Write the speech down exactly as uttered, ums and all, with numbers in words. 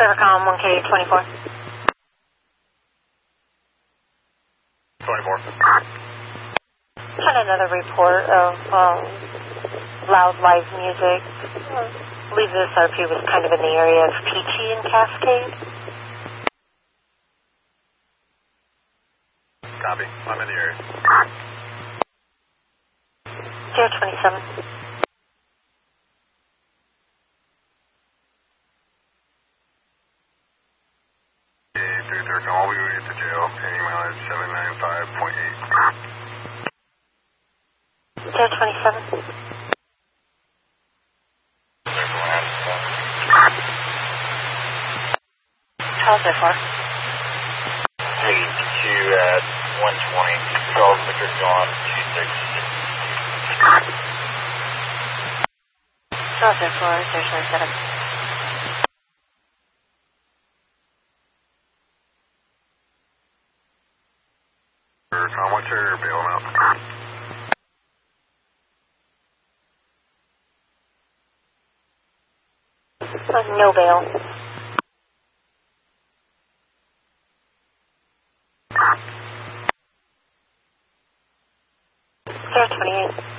Rivercom one K twenty-four. twenty-four. Had another report of um, loud live music. I believe this R P was kind of in the area of Peachy and Cascade. Copy. I'm in the area. zero twenty-seven. three thirty, all we would get to jail. Any mileage seven nine five point eight. zero twenty-seven. How's that far? Hey, two at one twenty. Charles Victor John two six. How's that far? zero twenty-seven. Tom, what's your bail amount? Uh, no bail. zero twenty-eight.